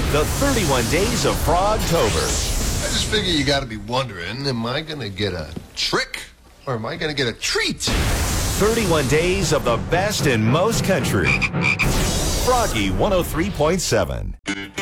The 31 Days of Frogtober. I just figure you got to be wondering, am I going to get a trick or am I going to get a treat? 31 days of the best in most country. Froggy 103.7.